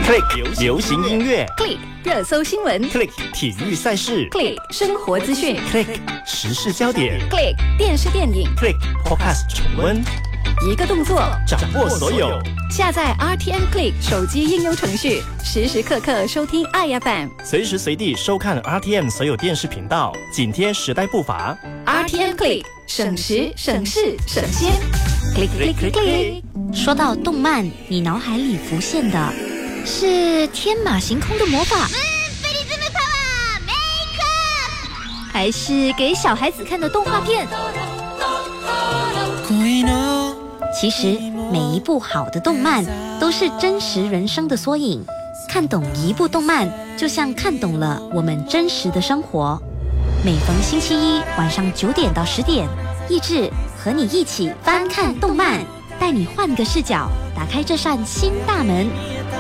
Click 流行音乐 Click 热搜新闻 ，Click 体育赛事 ，Click 生活资讯 ，Click 时事焦点 ，Click 电视电影 ，Click Podcast 重温， 一个动作掌握所有。 下载 RTM Click 手机应用程序，时时刻刻收听爱 FM， 随时随地收看 RTM 所有电视频道，紧贴时代步伐。 RTM Click 省时省事省心 ，Click Click Click Click。 说到动漫，你脑海里浮现的是天马行空的魔法，还是给小孩子看的动画片？其实每一部好的动漫都是真实人生的缩影，看懂一部动漫就像看懂了我们真实的生活。每逢星期一晚上9点到10点，益智和你一起翻看动漫，带你换个视角，打开这扇新大门。